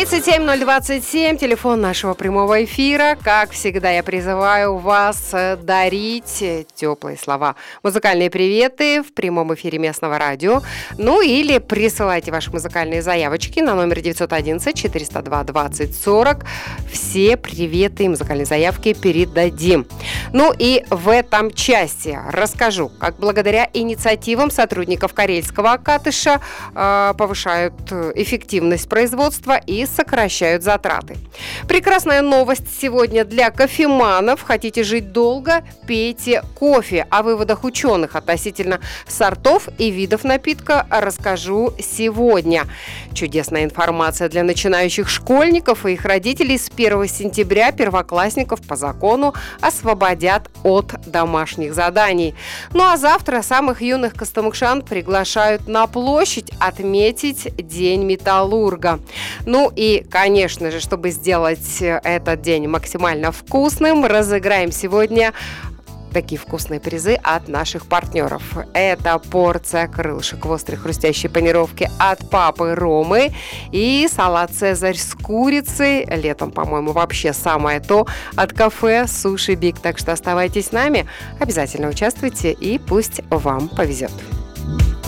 37 телефон нашего прямого эфира. Как всегда, я призываю вас дарить теплые слова, музыкальные приветы в прямом эфире местного радио. Ну или присылайте ваши музыкальные заявочки на номер 911-402-2040. Все приветы и музыкальные заявки передадим. Ну и в этом части расскажу, как благодаря инициативам сотрудников Карельского Аккатыша повышают эффективность производства и сокращают затраты. Прекрасная новость сегодня для кофеманов. Хотите жить долго? Пейте кофе. О выводах ученых относительно сортов и видов напитка расскажу сегодня. Чудесная информация для начинающих школьников и их родителей. С 1 сентября первоклассников по закону освободят от домашних заданий. Ну а завтра самых юных костомукшан приглашают на площадь отметить День металлурга. Ну и, конечно же, чтобы сделать этот день максимально вкусным, разыграем сегодня такие вкусные призы от наших партнеров. Это порция крылышек в острой хрустящей панировке от папы Ромы и салат «Цезарь» с курицей. Летом, по-моему, вообще самое то от кафе «Суши Биг». Так что оставайтесь с нами, обязательно участвуйте и пусть вам повезет.